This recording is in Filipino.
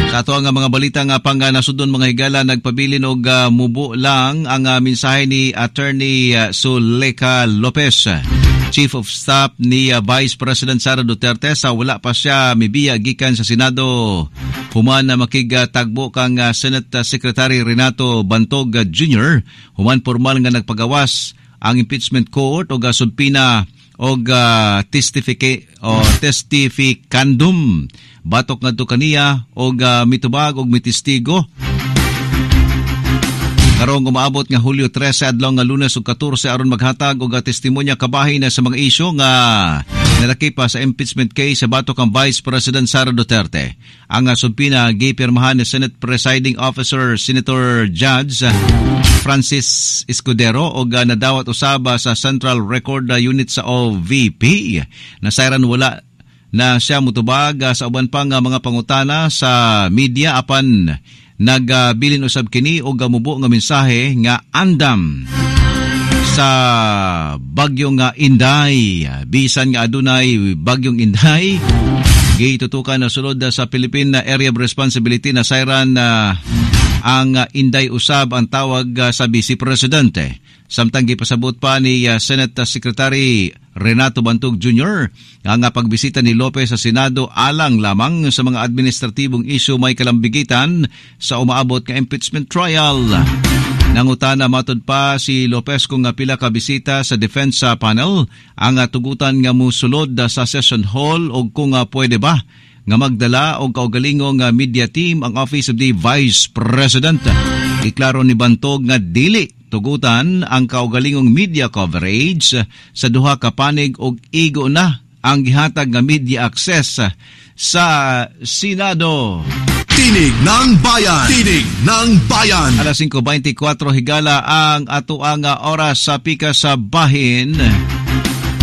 Sa ato ang mga balita nga pang nasudon mga higala, nagpabilin og mubo lang ang mensahe ni Attorney Zulekha Lopez, Chief of Staff ni Vice President Sara Duterte, sa wala pa siya mibiya gikan sa Senado. Human na makigtagbo kang Senate Secretary Renato Bantog Jr. Human formal nga nagpagawas ang impeachment court og subpina og testificandum batok ngadto kaniya og mitubag og mitistigo. Karong umaabot nga Hulyo 13 adlaw nga Lunes ug 14 aron maghatag og testimonya kabahin na sa mga isyu nga nalaki pa sa impeachment case sa batok kang Vice President Sara Duterte. Ang subpina gipirmahan ni Senate Presiding Officer Senator Judge Francis Escudero og nadawat usaba sa Central Record Unit sa OVP. Nasayran wala na siya mutubag sa uban pang mga pangutana sa media apan nagbilin usab kini og mubo nga mensahe nga andam sa bagyong Inday. Bisan nga adunay bagyong Inday, gitutukan na sulod sa Philippine Area of Responsibility na sayran ang Inday usab ang tawag sa Vice Presidente. Samtang gipasabot pa ni Senate Secretary Renato Bantog Jr. ang pagbisita ni Lopez sa Senado alang lamang sa mga administratibong isyu may kalambigitan sa umaabot nga impeachment trial. Nangutana matod pa si Lopez kung pila ka bisita sa defense panel ang tugutan nga musulod sa session hall o kung pwede ba nga magdala og kaugalingong media team ang Office of the Vice President. Iklaro ni Bantog nga dili tugutan ang kaugalingong media coverage sa duha ka panig og igo na ang gihatag nga media access sa Senado. Tinig ng Bayan! Tinig ng Bayan! Alas 5:24 higala ang atuang oras sa pika sa bahin.